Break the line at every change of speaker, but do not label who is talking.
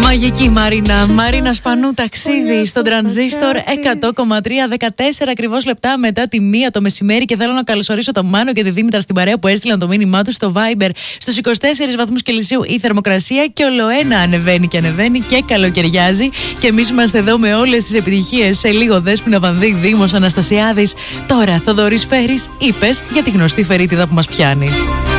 Μαγική Μαρίνα. Μαρίνα Σπανού, ταξίδι στον Τρανζίστορ 100,3. 14 ακριβώς λεπτά μετά τη 1 το μεσημέρι. Και θέλω να καλωσορίσω τον Μάνο και τη Δήμητρα στην παρέα που έστειλαν το μήνυμά του στο Viber. Στους 24 βαθμούς Κελσίου η θερμοκρασία και ολοένα ανεβαίνει και ανεβαίνει και καλοκαιριάζει. Και εμείς είμαστε εδώ με όλες τις επιτυχίες. Σε λίγο Δέσποινα Βανδύ, Δήμος Αναστασιάδης. Τώρα Θοδωρής Φέρης, είπες για τη γνωστή φερίτιδα που μας πιάνει.